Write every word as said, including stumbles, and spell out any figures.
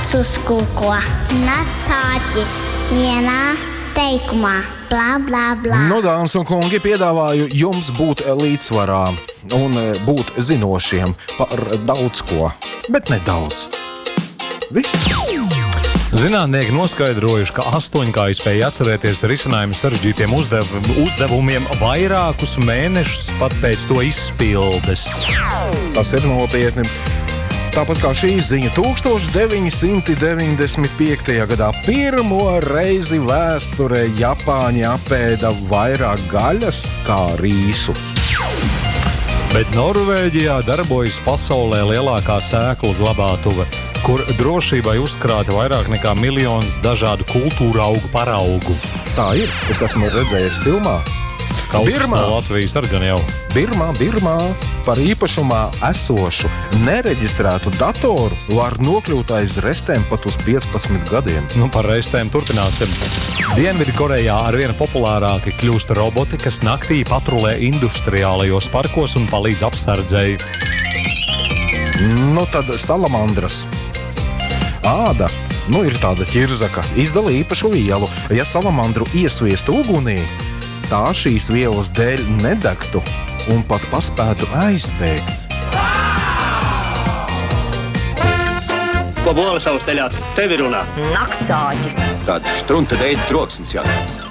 Nāks uz kuko, nacāķis vienā teikumā, blā, blā, blā. Nu, dāmas un kungi, piedāvāju jums būt līdzsvarā un būt zinošiem par daudz ko, bet ne daudz. Viss. Zinātnieki noskaidrojuši, ka astoņkāji spēja atcerēties risinājumu sarežģītiem uzdev, uzdevumiem vairākus mēnešus pat pēc to izpildes. Tas ir nopietni. Tāpat kā šī ziņa, tūkstoš deviņi simti deviņdesmit piektajā gadā pirmo reizi vēsturē Japāņi apēda vairāk gaļas kā rīsus. Bet Norvēģijā darbojas pasaulē lielākā sēklu glabātuve, kur drošībai uzkrāta vairāk nekā miljons dažādu kultūra augu paraugu. Tā ir, es esmu redzējis filmā. Kaut kas no Latvijas ar gan jau. Birmā, Birmā par īpašumā esošu nereģistrētu datoru var nokļūt aiz restēm pat uz piecpadsmit gadiem. Nu, par restēm turpināsim. Dienvidkorejā arvien populārāki kļūst roboti, kas naktī patrulē industriālajos parkos un palīdz apsardzēji. Nu, tad salamandras. Āda, nu ir tāda ķirzaka, izdala īpašu vielu. Ja salamandru iesviestu ugunī, tā šīs vielas dēļ nedegtu un pat paspētu aizbēgt. Ko bolasavus teļācis tevi runā? Naktsāķis. Kāds štrunta deida troksnis jātās.